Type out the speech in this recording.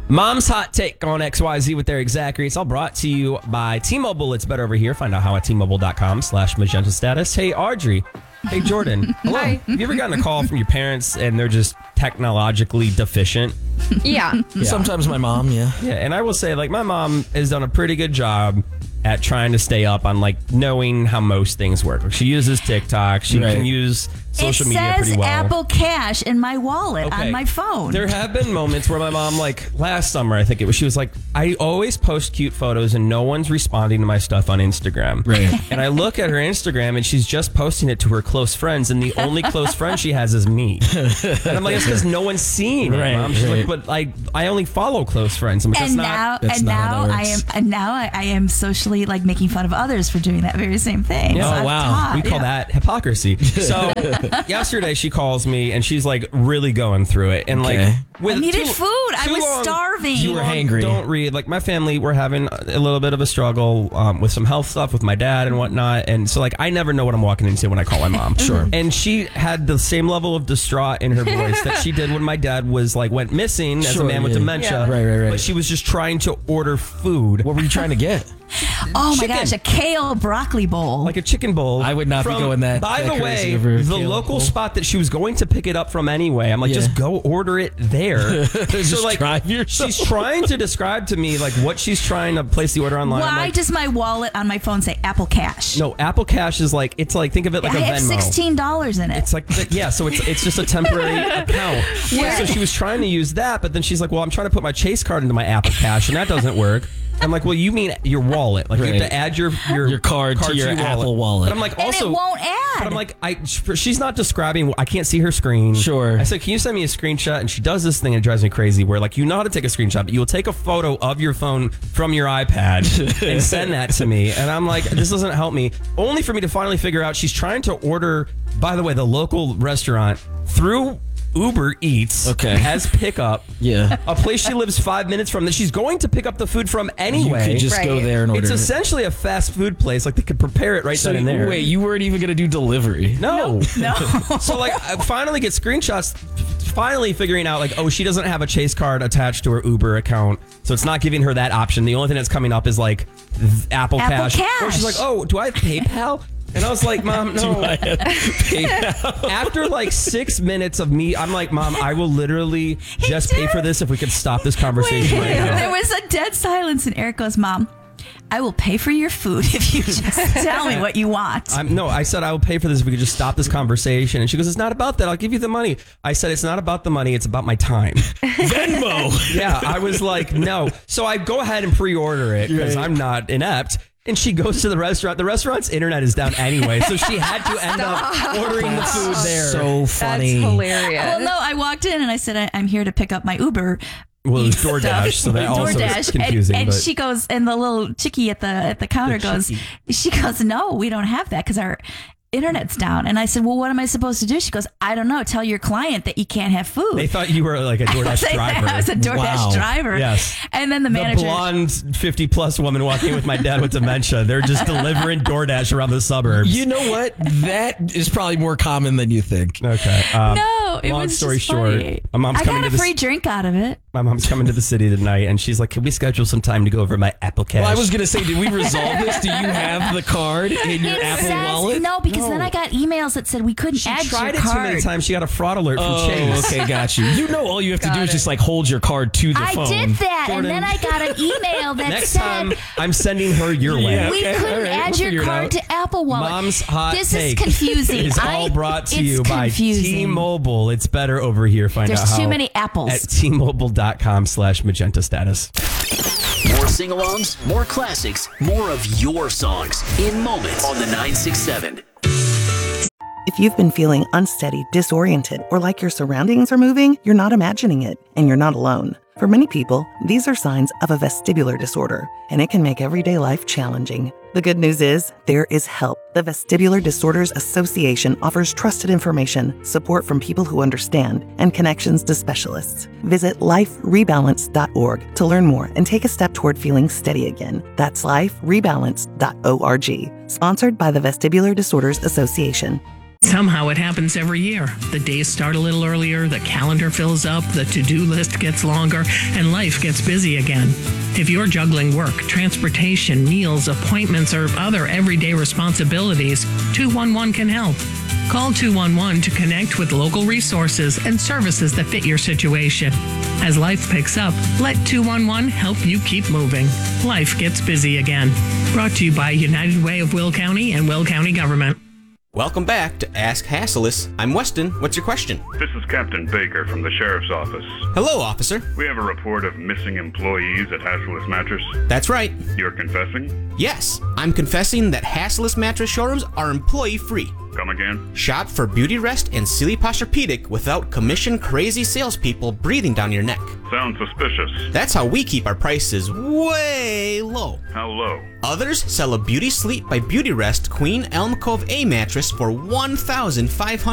Mom's hot take on XYZ with Eric Zachary. It's all brought to you by T-Mobile. It's better over here. Find out how at T-Mobile.com/magenta status. Hey, Audrey. Hey, Jordan. Hello. Hi. Have you ever gotten a call from your parents and they're just technologically deficient? Yeah. Sometimes my mom, yeah. Yeah, and I will say, like, my mom has done a pretty good job at trying to stay up on, like, knowing how most things work. She uses TikTok. She can use social media pretty well. It says Apple Cash in my wallet on my phone. There have been moments where my mom, like last summer, I think it was, she was like, I always post cute photos and no one's responding to my stuff on Instagram. Right. And I look at her Instagram and she's just posting it to her close friends and the only close friend she has is me. And I'm like, it's because no one's seeing it, Mom. She's like, but I only follow close friends. I'm like, now I am socially like making fun of others for doing that very same thing. Yeah. So Oh, wow. We call that hypocrisy. So yesterday she calls me and she's like really going through it. And like, I needed food. I was starving. You were hangry. Don't read. Like my family, we're having a little bit of a struggle with some health stuff with my dad and whatnot. And so like, I never know what I'm walking into when I call my mom. Sure. And she had the same level of distraught in her voice that she did when my dad was like, went missing as a man with dementia. Yeah. Right. But she was just trying to order food. What were you trying to get? Oh my gosh, a kale broccoli bowl. Like a chicken bowl. I would not be going that. By the way, over the kale local bowl. spot that she was going to pick it up from anyway, I'm like, just go order it there. Just so like, drive yourself. she's trying to describe to me like what she's trying to place the order online. Why does my wallet on my phone say Apple Cash? No, Apple Cash is like, it's like, think of it like I a have Venmo. $16 in it. It's like, so it's just a temporary account. Yeah. So she was trying to use that, but then she's like, well, I'm trying to put my Chase card into my Apple Cash, and that doesn't work. I'm like, well, you mean your wallet? Like you have to add your card to your Apple wallet. But I'm like, also, and it won't add. But I'm like, she's not describing. I can't see her screen. Sure. I said, can you send me a screenshot? And she does this thing and it drives me crazy. Where like you know how to take a screenshot, but you will take a photo of your phone from your iPad and send that to me. And I'm like, this doesn't help me. Only for me to finally figure out she's trying to order. By the way, the local restaurant through Uber Eats as pickup. Yeah. A place she lives 5 minutes from that she's going to pick up the food from anyway. You could just go there and order It's it. essentially a fast food place. Like they could prepare it right then and there. Wait, you weren't even going to do delivery? No. No. So like I finally get screenshots, finally figuring out like, oh, she doesn't have a Chase card attached to her Uber account. So it's not giving her that option. The only thing that's coming up is like Apple Cash. Or she's like, oh, do I have PayPal? And I was like, Mom, no. Do I have PayPal? After like 6 minutes of me, I'm like, Mom, I will literally just pay for this if we could stop this conversation right now. There was a dead silence, and Eric goes, Mom, I will pay for your food if you just tell me what you want. I said I will pay for this if we could just stop this conversation. And she goes, it's not about that. I'll give you the money. I said, it's not about the money. It's about my time. Venmo. Yeah, I was like, no. So I go ahead and pre-order it because I'm not inept. And she goes to the restaurant. The restaurant's internet is down anyway, so she had to end up ordering the food there. So funny. That's hilarious. Well, no, I walked in and I said, I'm here to pick up my Uber. Well, it was DoorDash, so that also is confusing. And but she goes, and the little chickie at the counter goes, she goes, no, we don't have that because our internet's down. And I said, well, what am I supposed to do? She goes, I don't know. Tell your client that you can't have food. they thought you were like a DoorDash driver. I was a DoorDash driver. Yes. And then the The manager. blonde 50-plus woman walking in with my dad with dementia. They're just delivering DoorDash around the suburbs. You know what? That is probably more common than you think. Okay. No, it long was story just short, funny. my mom's I coming got to a this- free drink out of it. My mom's coming to the city tonight, and she's like, can we schedule some time to go over my Apple Cash? Well, I was going to say, did we resolve this? Do you have the card in your It Apple says, wallet? No, because then I got emails that said we couldn't She add tried your it too card. many times. She got a fraud alert from Oh, Chase. okay, got you. You know all you have to do is just like hold your card to the I phone. did that, Jordan. and then I got an email that Next said time, I'm sending her your way. Yeah. we Okay, couldn't all right, add we'll figure your it card out. to Apple Wallet. Mom's hot This take is confusing. is all brought to you it's by confusing. T-Mobile. It's better over here. Find There's out how too many apples. at T-Mobile.com/magenta status. More sing-alongs, more classics, more of your songs in Moments on the 967. If you've been feeling unsteady, disoriented, or like your surroundings are moving, you're not imagining it, and you're not alone. For many people, these are signs of a vestibular disorder, and it can make everyday life challenging. The good news is, there is help. The Vestibular Disorders Association offers trusted information, support from people who understand, and connections to specialists. Visit liferebalance.org to learn more and take a step toward feeling steady again. That's liferebalance.org. Sponsored by the Vestibular Disorders Association. Somehow it happens every year. The days start a little earlier, the calendar fills up, the to-do list gets longer, and life gets busy again. If you're juggling work, transportation, meals, appointments, or other everyday responsibilities, 211 can help. Call 211 to connect with local resources and services that fit your situation. As life picks up, let 211 help you keep moving. Life gets busy again. Brought to you by United Way of Will County and Will County Government. Welcome back to Ask Hasselus. I'm Weston. What's your question? This is Captain Baker from the Sheriff's Office. Hello, officer. We have a report of missing employees at Hasselus Mattress. That's right. You're confessing? Yes, I'm confessing that Hasselus Mattress showrooms are employee-free. Come again? Shop for Beauty Rest and Sealy Posturepedic without commission-crazy salespeople breathing down your neck. Sounds suspicious. That's how we keep our prices way low. How low? Others sell a Beauty Sleep by Beauty Rest Queen Elm Cove A mattress for $1,500.